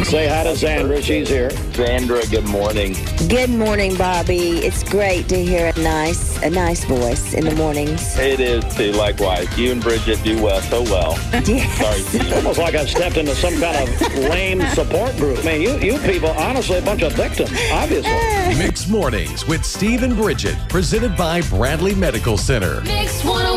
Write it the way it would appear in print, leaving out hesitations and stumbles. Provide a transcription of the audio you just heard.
Say hi to Sandra. She's here. Sandra, good morning. Good morning, Bobby. It's great to hear a nice voice in the mornings. It is, too. Likewise. You and Bridget do so well. Yes. Sorry, Steve. It's almost like I've stepped into some kind of lame support group. I mean, you people, honestly, a bunch of victims, obviously. Mixed Mornings with Steve and Bridget, presented by Bradley Medical Center. Mix 101.